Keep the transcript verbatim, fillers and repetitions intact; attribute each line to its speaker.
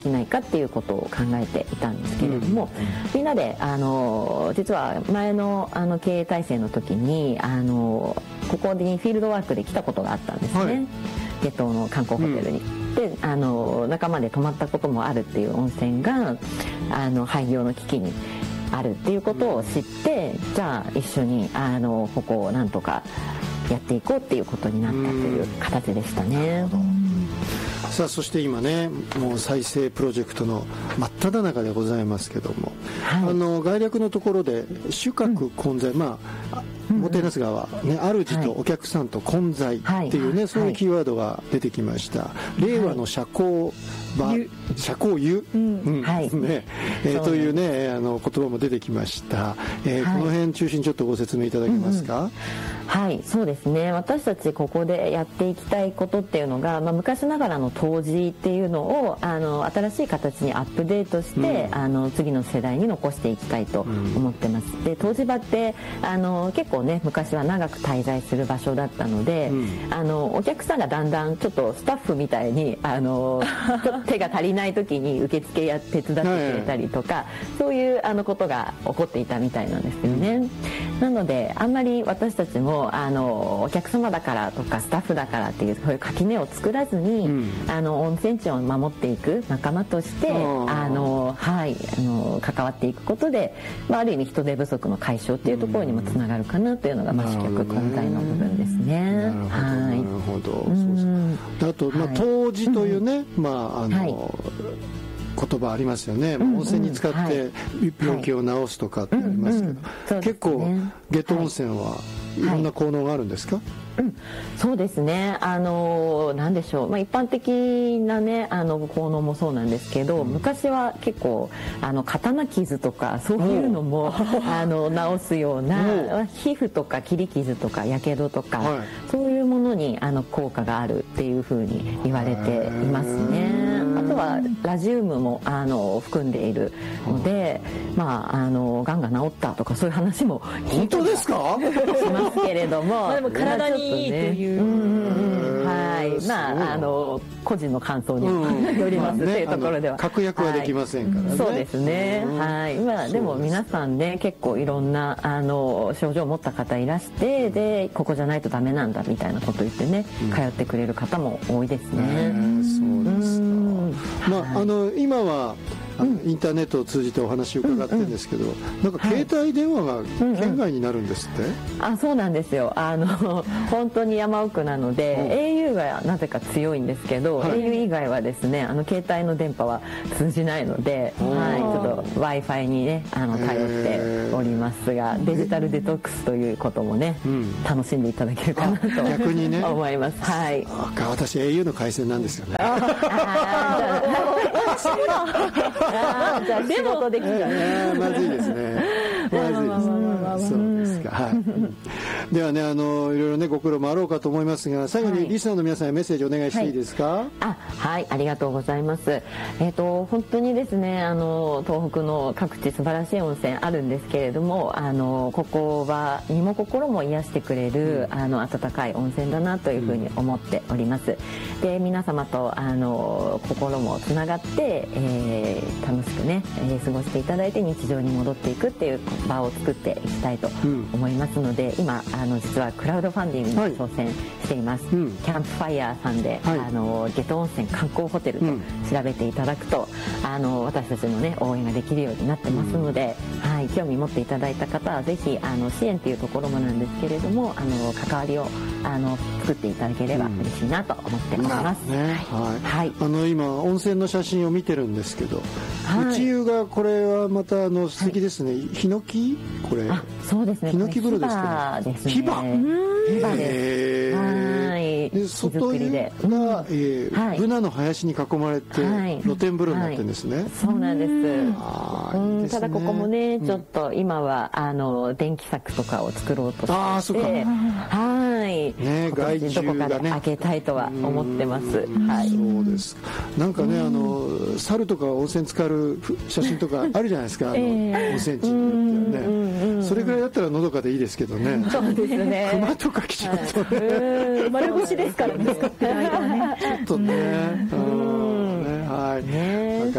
Speaker 1: しないかっていうことを考えていたんですけれども、うん、みんなであの実は前のあの経営体制の時にあのここにフィールドワークで来たことがあったんですね、はい、夏東の観光ホテルに、うん、であの仲間で泊まったこともあるっていう温泉があの廃業の危機にあるっていうことを知って、うん、じゃあ一緒にあのここをなんとかやっていこうっていうことになったという形でしたね。
Speaker 2: さあそして今ねもう再生プロジェクトの真っ只中でございますけども、はい、あの概略のところで主客混在、うん、まあもてなす側、ね、主とお客さんと混在っていうね、はい、そういうキーワードが出てきました、はい、令和の社交場、社交湯、うんうんはいねえー、というねあの言葉も出てきました、えーはい、この辺中心にちょっとご説明いただけますか。うんうん、
Speaker 1: はいそうですね私たちここでやっていきたいことっていうのが、まあ、昔ながらの杜氏っていうのをあの新しい形にアップデートして、うん、あの次の世代に残していきたいと思ってます、うん、で湯治場ってあの結構ね昔は長く滞在する場所だったので、うん、あのお客さんがだんだんちょっとスタッフみたいにあの手が足りない時に受付や手伝ってくれたりとか、はい、そういうあのことが起こっていたみたいなんですよね、うん、なのであんまり私たちもあのお客様だからとかスタッフだからっていうそういう垣根を作らずに、うん、あの温泉地を守っていく仲間としてあの、はい、あの関わっていくことで、まあ、ある意味人手不足の解消っていうところにもつながるかなというのが、まあ、主客混在の部分ですね。
Speaker 2: なるほど、はい、なるほど、そうそうあと、まあ、湯治というね、はい、まああの、はい言葉ありますよね、うんうん、温泉に使って病気を治すとかってありますけど、はい、結構夏油温泉はいろんな効能があるんですか。
Speaker 1: うん、そうですねあの何でしょう、まあ、一般的なねあの効能もそうなんですけど、うん、昔は結構あの刀傷とかそういうのもあの治すような皮膚とか切り傷とかやけどとか、はい、そういうものにあの効果があるっていうふうに言われていますね。あとはラジウムもあの含んでいるので、まああのがんが治ったとかそういう話も
Speaker 2: 本当ですか
Speaker 1: しますけれども、
Speaker 3: まあ、でも体にいいという、
Speaker 1: うんうん、はいまああの個人の感想によりますというところでは、
Speaker 2: まあね、確約はできませんからね、
Speaker 1: はい、そうですね、はいまあ、でも皆さんね結構いろんなあの症状を持った方いらしてでここじゃないとダメなんだみたいなことを言ってね、うん、通ってくれる方も多いですね。
Speaker 2: そうですか、まあ、あの今はあのインターネットを通じてお話を伺ってるんですけど、うんうん、なんか携帯電話が県外になるんですって、
Speaker 1: うんうん、あそうなんですよあの本当に山奥なので、うん、エーユー がなぜか強いんですけど、はい、エーユー 以外はですねあの携帯の電波は通じないので、はい、ちょっと Wi-Fi にねあの頼っておりますがデジタルデトックスということもね、うん、楽しんでいただけるかなと逆に、ね、思います、はい、
Speaker 2: あ私 エーユー の回線なんですよね。あ
Speaker 1: あじゃあ仕事できちゃう、
Speaker 2: えー、まずいですねまずいですねそうですか、はい、ではねあのいろいろねご苦労もあろうかと思いますが最後にリスナーの皆さんへメッセージお願いしていいですか。はい、
Speaker 1: あはいありがとうございます。えっと本当にですねあの東北の各地素晴らしい温泉あるんですけれどもあのここは身も心も癒してくれる、うん、あの温かい温泉だなというふうに思っております、うん、で皆様とあの心もつながって、えー、楽しくね、えー、過ごしていただいて日常に戻っていくっていう場を作っていきたいと思いますので、うん、今あの実はクラウドファンディングに挑戦しています、はいうん、キャンプファイヤーさんで、はい、あの夏油温泉観光ホテルと調べていただくと、うん、あの私たちのね応援ができるようになってますので、うん、はい、興味持っていただいた方はぜひあの支援っていうところもなんですけれどもあの関わりをあの作っていただければ嬉しいなと思っております、うんね
Speaker 2: はいはい、あの今温泉の写真を見てるんですけど、はい、内湯がこれはまたあの素敵ですね、はい、ヒノキこれ
Speaker 1: あそうですね
Speaker 2: ヒノキ風呂ですかね。
Speaker 1: ヒバヒバですはい
Speaker 2: で外湯が、うんえーはい、ブナの林に囲まれて、はい、露天風呂になってるんですね、はい、
Speaker 1: そうなんです、うん、うん、ただここもねちょっと今はあの電気柵とかを作ろうとして
Speaker 2: あそうか
Speaker 1: はいね
Speaker 2: 害虫がね
Speaker 1: どこかで開けたいとは思ってます、はい、
Speaker 2: そうですなんかねあの猿とか温泉浸かる写真とかあるじゃないですかあの、えー、温泉地にね、ねそれぐらいだったらのどかでいいですけどね
Speaker 1: そうですね
Speaker 2: 熊とか来ちゃうとね
Speaker 3: 丸腰ですからね
Speaker 2: ちょっとねうんねはいね